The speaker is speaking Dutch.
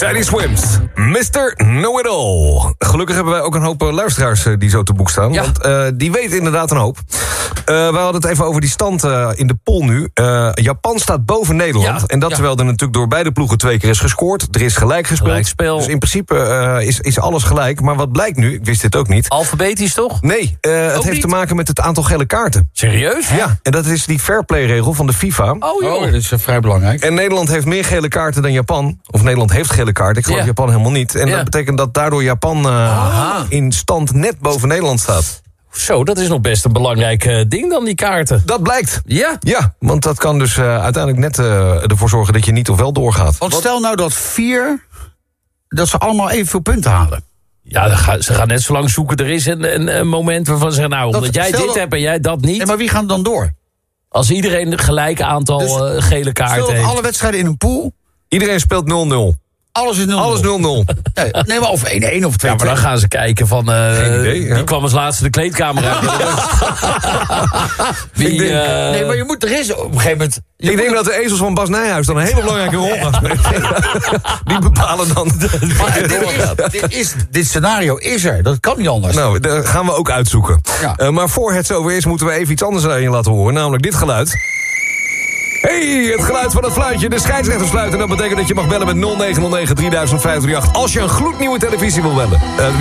Teddy Swims, Mr. Know-It-All. Gelukkig hebben wij ook een hoop luisteraars die zo te boek staan. Ja. Want die weten inderdaad een hoop. We hadden het even over die stand in de pool nu. Japan staat boven Nederland. Ja, En dat terwijl er natuurlijk door beide ploegen 2 keer is gescoord. Er is gelijk gespeeld. Gelijkspel. Dus in principe is alles gelijk. Maar wat blijkt nu, ik wist dit ook niet. Alfabetisch toch? Nee, het heeft niet? te maken met het aantal gele kaarten. Serieus? Ja, en dat is die fairplay-regel van de FIFA. Oh joh. dat is vrij belangrijk. En Nederland heeft meer gele kaarten dan Japan. Of Nederland heeft gele kaarten. Ik geloof Ja. Japan helemaal niet. En Ja. dat betekent dat daardoor Japan in stand net boven Nederland staat. Zo, dat is nog best een belangrijk ding dan, die kaarten. Dat blijkt. Ja. Ja, want dat kan dus uiteindelijk net ervoor zorgen dat je niet of wel doorgaat. Want stel nou dat 4... dat ze allemaal evenveel punten halen. Ja, ze gaan net zo lang zoeken. Er is een moment waarvan ze zeggen... nou, omdat jij stel dit dat- hebt en jij dat niet... Nee, maar wie gaat dan door? Als iedereen een gelijk aantal gele kaarten Stel dat heeft... alle wedstrijden in een pool... Iedereen speelt 0-0. alles is 0-0. Alles 0-0. Nee, maar of 1-1 of 2-2. Ja, maar dan gaan ze kijken van... Geen idee, ja. die kwam als laatste de kleedkamer uit. Wie, Nee, maar je moet er is op een gegeven moment... Ik denk dat de ezels van Bas Nijhuis dan een hele belangrijke rol gaan spelen. Die bepalen dan... Maar dit scenario is er. Dat kan niet anders. Nou, dat gaan we ook uitzoeken. Ja. Maar voor het zover is, moeten we even iets anders aan je laten horen. Namelijk dit geluid. Hey, het geluid van het fluitje. De scheidsrechter fluit. En dat betekent dat je mag bellen met 0909 3000 538 als je een gloednieuwe televisie wil bellen.